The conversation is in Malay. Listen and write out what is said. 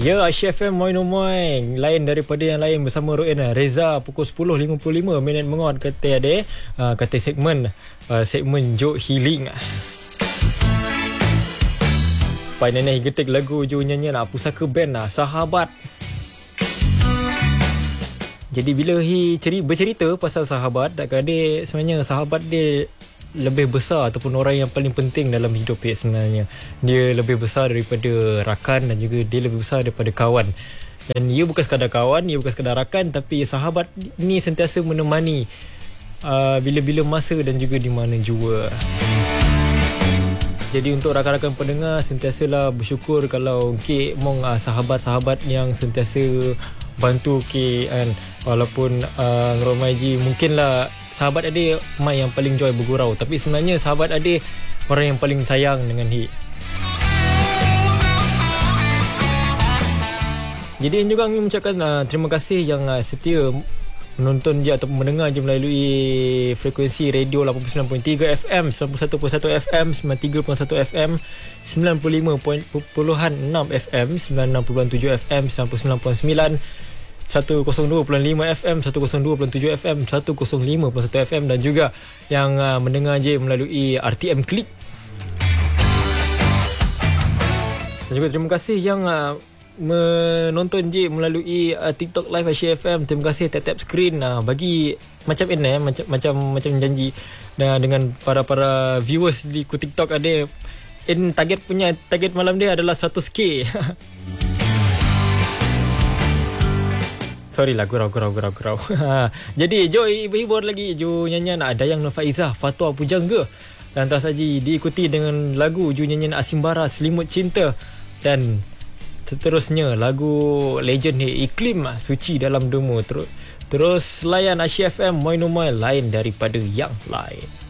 Ya, Asyik FM Moin Moin. Lain daripada yang lain bersama Roin Reza pukul 10.55 minit mengot kata ada kata segmen Joke Healing. Pai nenek getik lagu jo nyanyian pusaka band Sahabat. Jadi bila bercerita pasal sahabat, tak ada sebenarnya sahabat dia lebih besar ataupun orang yang paling penting dalam hidup dia sebenarnya. Dia lebih besar daripada rakan dan juga dia lebih besar daripada kawan. Dan ia bukan sekadar kawan, ia bukan sekadar rakan, tapi sahabat ni sentiasa menemani bila-bila masa dan juga di mana jua. Jadi untuk rakan-rakan pendengar, sentiasalah bersyukur kalau mong sahabat-sahabat yang sentiasa bantu kan. Walaupun Romai Ji mungkinlah sahabat ada mai yang paling joy bergurau, tapi sebenarnya sahabat ada orang yang paling sayang dengan Hi. Jadi juga kami mengucapkan terima kasih yang setia menonton je ataupun mendengar je melalui frekuensi radio 89.3 FM, 91.1 FM, 93.1 FM, 95.6 FM, 96.7 FM, 99.9 102.5 FM, 102.7 FM, 105.1 FM dan juga yang mendengar je melalui RTM Klik. Dan juga terima kasih yang menonton je melalui TikTok Live Asyik FM. Terima kasih tap screen bagi macam ini macam janji dengan para viewers di TikTok ada target malam dia adalah 100k. Sorry lah, gurau. Jadi Jo hibur lagi, Jo nyanyian Dayang Nur Faizah, Fatwa Pujangga. Dan terus saja diikuti dengan lagu Jo nyanyian Asimbara, Selimut Cinta. Dan seterusnya lagu legend ni Iklim, Suci Dalam Demo. Terus layan Asyik FM Moin Moin, lain daripada yang lain.